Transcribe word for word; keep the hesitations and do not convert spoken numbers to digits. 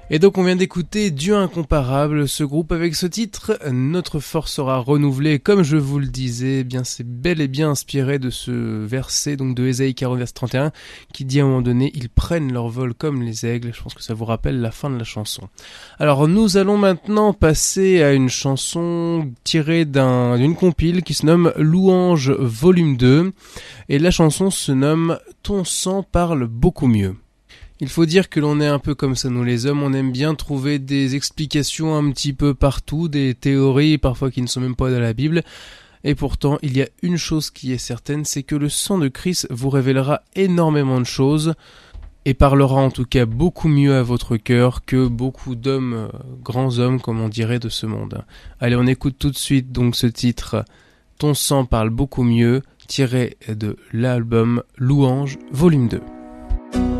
Et donc on vient d'écouter Dieu incomparable, ce groupe avec ce titre « Notre force sera renouvelée ». Comme je vous le disais, eh bien c'est bel et bien inspiré de ce verset donc de Ésaïe quarante, verset trente et un, qui dit à un moment donné « Ils prennent leur vol comme les aigles ». Je pense que ça vous rappelle la fin de la chanson. Alors nous allons maintenant passer à une chanson tirée d'un, d'une compile qui se nomme « Louange volume deux ». Et la chanson se nomme « Ton sang parle beaucoup mieux ». Il faut dire que l'on est un peu comme ça, nous les hommes, on aime bien trouver des explications un petit peu partout, des théories parfois qui ne sont même pas dans la Bible. Et pourtant, il y a une chose qui est certaine, c'est que le sang de Christ vous révélera énormément de choses et parlera en tout cas beaucoup mieux à votre cœur que beaucoup d'hommes, euh, grands hommes comme on dirait de ce monde. Allez, on écoute tout de suite donc ce titre « Ton sang parle beaucoup mieux » tiré de l'album Louange volume deux.